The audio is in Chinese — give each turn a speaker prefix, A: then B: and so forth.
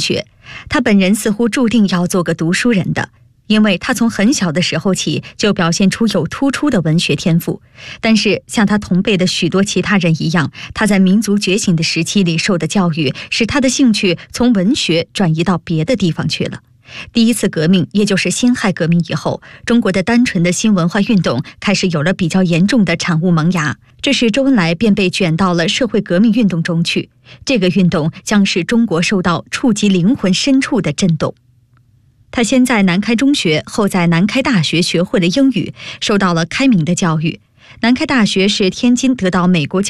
A: 学。他本人似乎注定要做个读书人的，因为他从很小的时候起就表现出有突出的文学天赋。但是像他同辈的许多其他人一样，他在民族觉醒的时期里受的教育，使他的兴趣从文学转移到别的地方去了。第一次革命，也就是辛亥革命以后，中国的单纯的新文化运动开始有了比较严重的产物萌芽，这时周恩来便被卷到了社会革命运动中去。这个运动将使中国受到触及灵魂深处的震动。他先在南开中学，后在南开大学学会了英语，受到了开明的教育。南开大学是天津得到美国